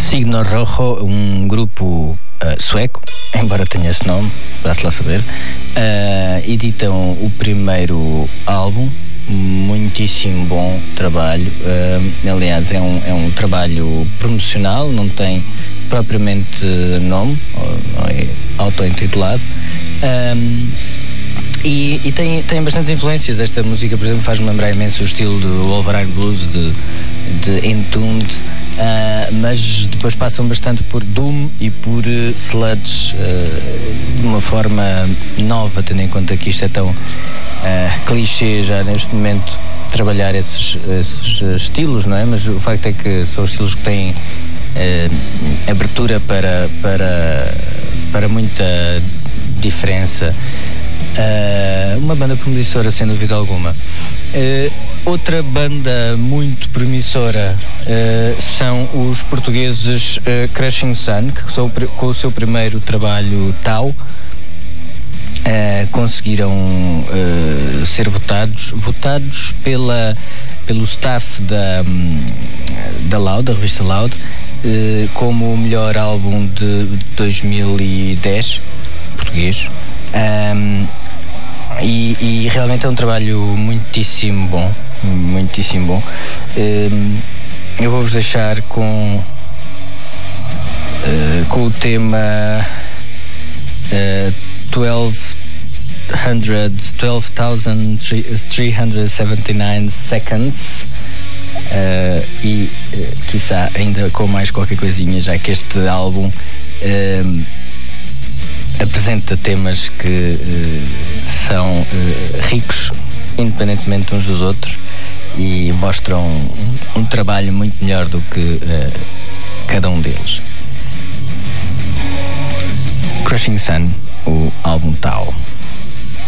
Signo Rojo, um grupo sueco, embora tenha esse nome, dá-se lá saber, editam o primeiro álbum, muitíssimo bom trabalho, aliás é um trabalho promocional, não tem propriamente nome, é auto-intitulado, e tem bastantes influências. Esta música, por exemplo, faz-me lembrar imenso o estilo do Wolverine Blues de Entombed, mas depois passam bastante por Doom e por sludge, de uma forma nova, tendo em conta que isto é tão clichê já neste momento trabalhar esses estilos, não é? Mas o facto é que são estilos que têm abertura para muita diferença. Uma banda promissora, sem dúvida alguma. Outra banda muito promissora são os portugueses Crushing Sun, que com o seu primeiro trabalho Tau conseguiram ser votados pelo staff da Loud, da revista Loud, como o melhor álbum de 2010 português. E realmente é um trabalho muitíssimo bom, muitíssimo bom. Eu vou-vos deixar com o tema 12,379 seconds, e quiçá ainda com mais qualquer coisinha, já que este álbum apresenta temas que são ricos independentemente uns dos outros e mostram um trabalho muito melhor do que cada um deles. Crushing Sun, o álbum Tau.